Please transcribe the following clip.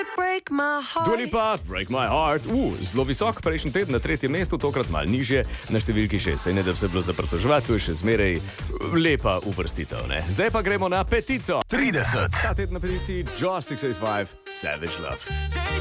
Dua Lipa, Break My Heart. Zelo visok, prejšnji teden na 3. mestu, tokrat malo nižje, na številki 6. Sej ne da vse bilo za pritoževati, to je še zmeraj lepa uvrstitev, ne? Zdaj pa gremo na petico. 30. Ta teden na peticiji Jaws 685, Savage Love.